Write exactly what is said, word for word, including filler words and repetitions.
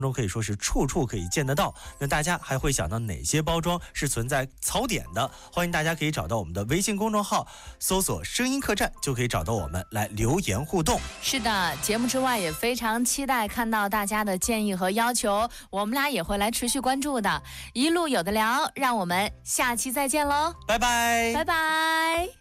中可以说是处处可以见得到。那大家还会想到哪些包装是存在槽点的？欢迎大家可以找到我们的微信公众号，搜索声音客栈，就可以找到我们来留言互动。 是的，节目之外也非常期待看到大家的建议和要求，我们俩也会来持续关注的。一路有的聊，让我们下期再见喽， 拜拜， 拜拜。